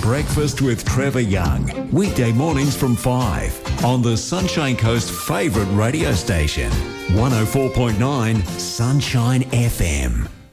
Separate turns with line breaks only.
Breakfast with Trevor Young. Weekday mornings from 5 on the Sunshine Coast favourite radio station. 104.9 Sunshine FM.